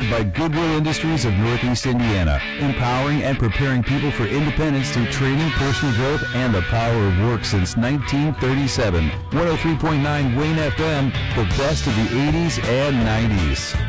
sponsored by Goodwill Industries of Northeast Indiana, empowering and preparing people for independence through training, personal growth, and the power of work since 1937. 103.9 Wayne FM, the best of the 80s and 90s.